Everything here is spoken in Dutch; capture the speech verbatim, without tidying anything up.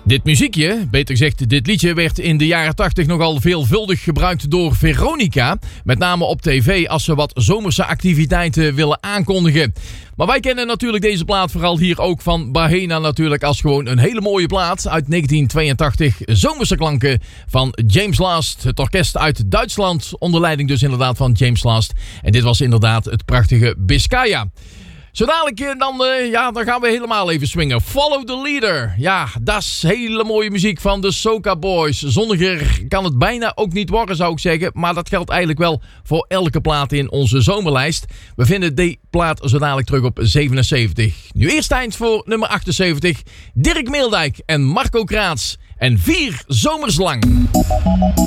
Dit muziekje, beter gezegd dit liedje, werd in de jaren tachtig nogal veelvuldig gebruikt door Veronica. Met name op tv als ze wat zomerse activiteiten willen aankondigen. Maar wij kennen natuurlijk deze plaat vooral hier ook van Bahena natuurlijk als gewoon een hele mooie plaat uit negentien tweeëntachtig. Zomerse klanken van James Last, het orkest uit Duitsland, onder leiding dus inderdaad van James Last. En dit was inderdaad het prachtige Biscaya. Zo dadelijk, dan, uh, ja, dan gaan we helemaal even swingen. Follow the Leader. Ja, dat is hele mooie muziek van de Soca Boys. Zonniger kan het bijna ook niet worden, zou ik zeggen. Maar dat geldt eigenlijk wel voor elke plaat in onze zomerlijst. We vinden die plaat zo dadelijk terug op zevenenzeventig. Nu eerst tijd voor nummer achtenzeventig. Dirk Meeldijk en Marco Kraats. En vier zomers lang.